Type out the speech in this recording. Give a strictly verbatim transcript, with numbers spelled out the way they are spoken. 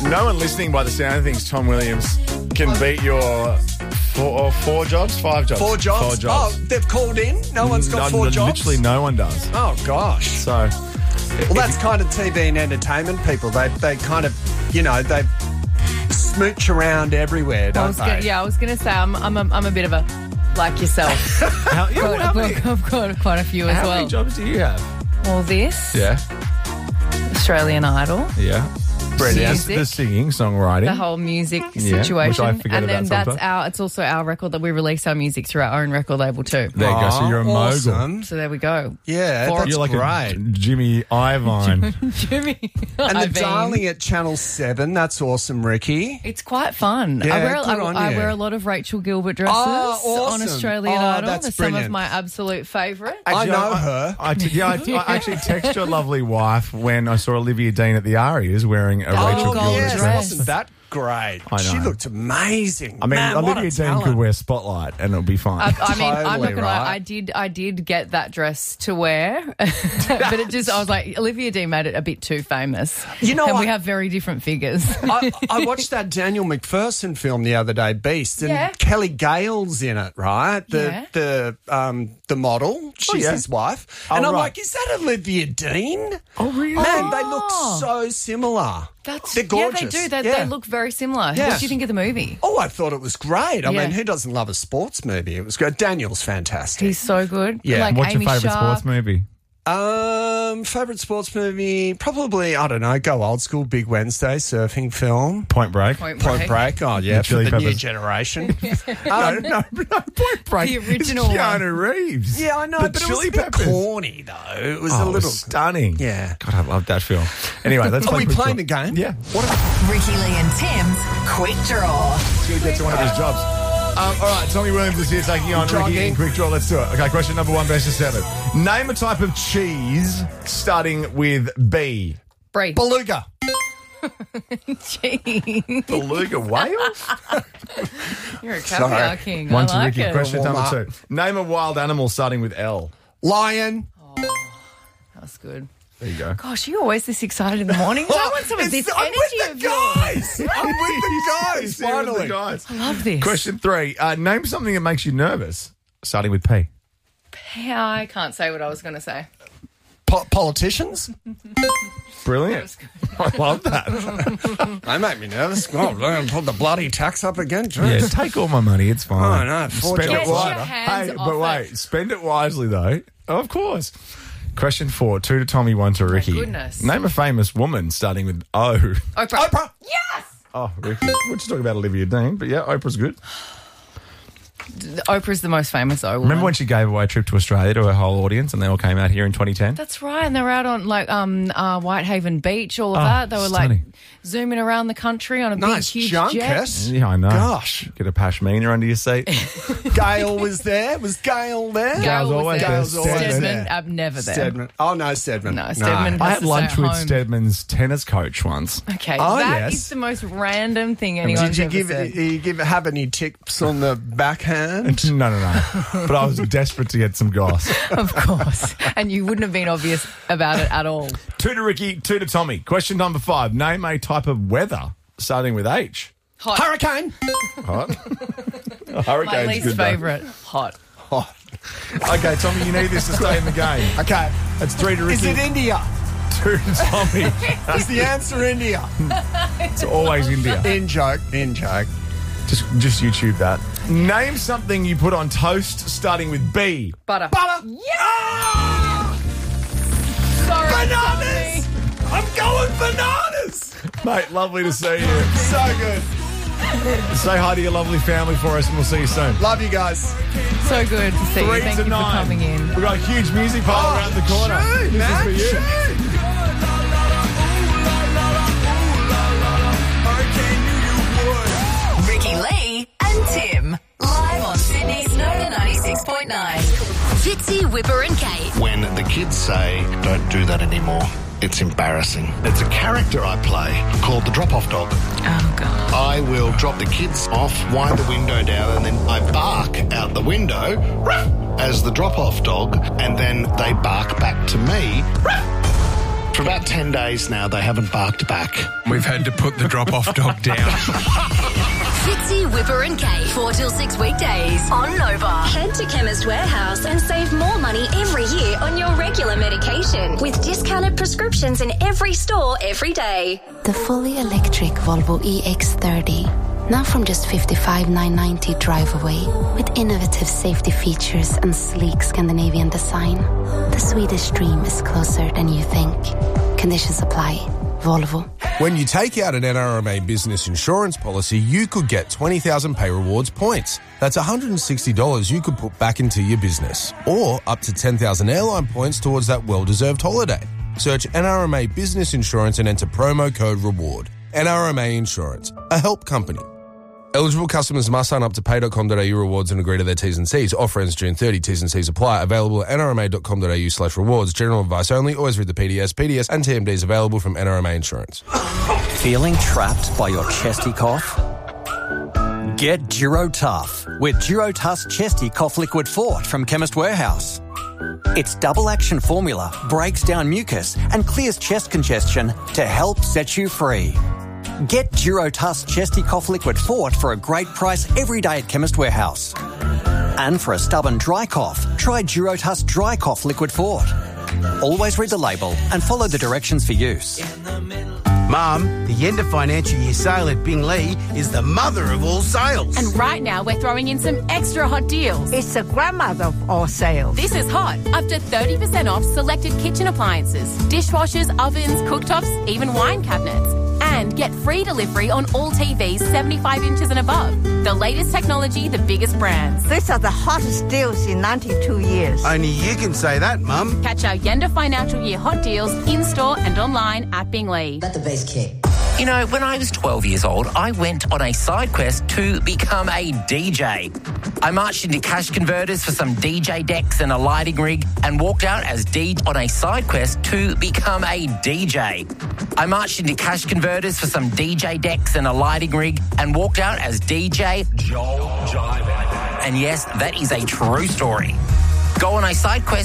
No one listening by the sound of things, Tom Williams, can beat your four, or four jobs, five jobs. Four jobs? Four jobs. Oh, they've called in? No one's got no, four jobs? Literally no one does. Oh, gosh. So... Well, that's kind of T V and entertainment people. They they kind of, you know, they smooch around everywhere, don't I was they? gonna, yeah, I was going to say I'm, I'm, a, I'm a bit of a, like yourself. How, yeah, well, how I've, many, got, I've got quite a few as how well. many jobs do you have? All this, Yeah. Australian Idol, Yeah. Brilliant. Music. The singing, songwriting. the whole music Yeah, situation. which I forget and then about that's sometimes. our, it's also our record that we release our music through our own record label too. There you go. So you're a Oh, mogul. awesome. So there we go. Yeah, Four- that's You're like great. a Jimmy Ivine. Jimmy. And I the mean, darling at Channel seven, that's awesome, Ricky. It's quite fun. Yeah, I wear, good I, on I you. wear a lot of Rachel Gilbert dresses Oh, on awesome. Australian Oh, Idol. that's They're some of brilliant. my absolute favourite. I Actually, know her. I, I, yeah, I, I actually texted your lovely wife when I saw Olivia Dean at the Arias wearing a Oh, Rachel gold Gilbert yes, dress. wasn't that great? I know. She looked amazing. I mean, Man, what Olivia a Dean talent. could wear Spotlight and it'll be fine. I, I mean, I'm not Totally gonna lie. right. I did, I did get that dress to wear, but it just, I was like, Olivia Dean made it a bit too famous. You know and what? we have very different figures. I, I watched that Daniel McPherson film the other day, Beast, and Yeah. Kelly Gale's in it, right? The Yeah. the um the model, she's yeah. his wife, Oh, and I'm right. like, is that Olivia Dean? oh, really? Man, they look Oh. so similar. That's They're gorgeous. Yeah, they do. They, Yeah. they look very similar. Yeah. What do you think of the movie? Oh, I thought it was great. I Yeah. mean, who doesn't love a sports movie? It was good. Daniel's fantastic. He's so good. Yeah. Like What's Amy your favourite Sharp. sports movie? Um, favorite sports movie? Probably, I don't know, go old school, Big Wednesday, surfing film. Point Break. Point Point Break. Break, oh yeah, The for Chili the new Peppers. generation. no, um, no, no, Point Break. The original It's one. Keanu Reeves. yeah, I know, The but Chili it was a bit Peppers. corny though. It was Oh, a it little. was stunning. Yeah. God, I love that film. Anyway, let's Are play we Quick playing Draw. the game? Yeah. What? A, Ricky Lee and Tim's Quick Draw. Let's go get to one of his jobs. Um, all right, Tommy Williams is here taking on Ricky Jogging. in Quick Draw. Let's do it. Okay, question number one, best of seven. Name a type of cheese starting with B. Brie. Beluga. Jeez. Beluga Wales? You're a caviar Sorry. king. One I to like Ricky. it. Question Warm number up. two. Name a wild animal starting with L. Lion. That's good. There you go. Gosh, you're always this excited in the morning. I want some of It's- this I'm energy with of the yours. guys. I'm with the guys. He's here with Finally. the guys. I love this. Question three. Uh, name something that makes you nervous starting with P. Yeah, I can't say what I was going to say. Po- politicians. Brilliant. I love that. They make me nervous. Oh, learn put the bloody tax up again. Yeah, take all my money. It's fine. Oh, no, forge Spend it it Get your wisely. hands Hey, off but it. wait. Spend it wisely, though. Of course. Question four. Two to Tommy, one to Ricky. goodness. Name a famous woman starting with O. Oprah. Oprah. Yes! Oh, Ricky. We're just talking about Olivia Dean, but yeah, Oprah's good. Oprah's the most famous, though. Remember when she gave away a trip to Australia to her whole audience and they all came out here in twenty ten? That's right, and they were out on like um uh, Whitehaven Beach, all of Oh, that. They were stunning. like zooming around the country on a Nice big, huge junket. jet. Yeah, I know. Gosh. Get a pashmina under your seat. Gail was there. Was Gail there? Gail's Gail was always there. there. Gail's always Stedman. Stedman, there. I'm never there. Stedman. Oh, no, Stedman. No, Stedman. I has had to lunch stay with home. Stedman's tennis coach once. Okay, Oh, that is yes. the most random thing anyone's Did you ever give said. you give have any tips on the backhand? No, no, no. But I was desperate to get some goss. Of course. And you wouldn't have been obvious about it at all. Two to Ricky, two to Tommy. Question number five. Name a type of weather starting with H. Hot. Hurricane. Hot. My Hurricane's least good, though. favourite. Hot. Oh, Okay, Tommy, you need this to stay in the game. okay. That's three to Is Ricky, it India? two to Tommy. Is the answer India? It's always India. In joke. In joke. Just, just YouTube that. Name something you put on toast starting with B. Butter. Butter. Yeah! Sorry. Bananas. Tommy. I'm going bananas. Mate, lovely to see you. So good. Say hi to your lovely family for us and we'll see you soon. Love you guys. So good to see you. Three Thank to you nine. for coming in. We've got a huge music pile around the corner. Shoot, this man. is for you. Shoot. Ricky Lee and Tim. Live on Sydney's Nova ninety-six point nine. Fitzy, Whipper and Kate. When the kids say, don't do that anymore, it's embarrassing. It's a character I play called the drop-off dog. Oh, God. I will drop the kids off, wind the window down, and then I bark out the window as the drop-off dog, and then they bark back to me. For about ten days now, they haven't barked back. We've had to put the drop-off dog down. Fitzy, Whipper and Kate, four till six weekdays on Nova. Head to Chemist Warehouse and save more money every year on your regular medication with discounted prescriptions in every store every day. The fully electric Volvo E X thirty. Now from just fifty-five thousand nine hundred ninety drive away. With innovative safety features and sleek Scandinavian design. The Swedish dream is closer than you think. Conditions apply. Volvo. When you take out an N R M A business insurance policy, you could get twenty thousand Pay Rewards points. That's one hundred sixty dollars you could put back into your business. Or up to ten thousand airline points towards that well-deserved holiday. Search N R M A Business Insurance and enter promo code REWARD. N R M A Insurance, a help company. Eligible customers must sign up to pay dot com dot a u rewards and agree to their T's and C's. Offer ends June thirtieth. T's and C's apply. Available at n r m a dot com dot a u slash rewards. General advice only. Always read the P D S. P D S and T M Ds available from N R M A Insurance. Feeling trapped by your chesty cough? Get Durotough with Durotuss Chesty Cough Liquid Fort from Chemist Warehouse. Its double-action formula breaks down mucus and clears chest congestion to help set you free. Get Durotuss Chesty Cough Liquid Fort for a great price every day at Chemist Warehouse. And for a stubborn dry cough, try Durotuss Dry Cough Liquid Fort. Always read the label and follow the directions for use. Mum, the end of financial year sale at Binglee is the mother of all sales. And right now we're throwing in some extra hot deals. It's the grandmother of all sales. This is hot. Up to thirty percent off selected kitchen appliances, dishwashers, ovens, cooktops, even wine cabinets. And get free delivery on all T Vs seventy-five inches and above. The latest technology, the biggest brands. These are the hottest deals in ninety-two years. Only you can say that, Mum. Catch our Yenda Financial Year hot deals in-store and online at Binglee. Let the bass kick. You know, when I was twelve years old, I went on a side quest to become a D J. I marched into cash converters for some D J decks and a lighting rig and walked out as D J on a side quest to become a D J. I marched into cash converters for some D J decks and a lighting rig and walked out as D J Joel Jive. And yes, that is a true story. Go on a side quest